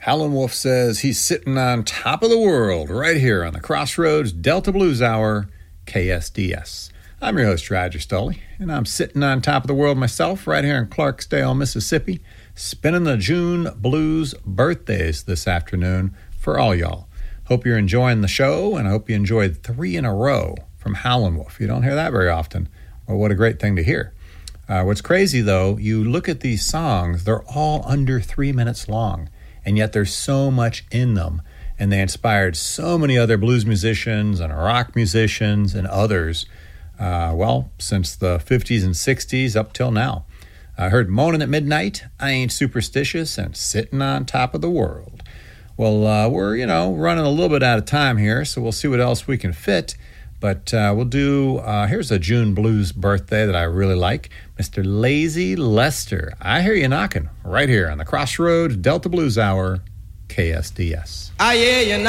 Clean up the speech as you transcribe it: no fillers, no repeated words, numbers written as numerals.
Howlin' Wolf says he's sitting on top of the world right here on the Crossroads Delta Blues Hour, KSDS. I'm your host, Roger Stoley, and I'm sitting on top of the world myself right here in Clarksdale, Mississippi, spinning the June Blues birthdays this afternoon for all y'all. Hope you're enjoying the show, and I hope you enjoyed 3 in a row from Howlin' Wolf. You don't hear that very often. Well, what a great thing to hear. What's crazy, though, you look at these songs, they're all under 3 minutes long. And yet there's so much in them, and they inspired so many other blues musicians and rock musicians and others, since the 50s and 60s up till now. I heard Moaning at Midnight, I Ain't Superstitious, and Sitting on Top of the World. Well, we're, running a little bit out of time here, so we'll see what else we can fit. But we'll do, here's a June blues birthday that I really like, Mr. Lazy Lester. I hear you knocking right here on the Crossroads Delta Blues Hour, KSDS. I hear you knocking.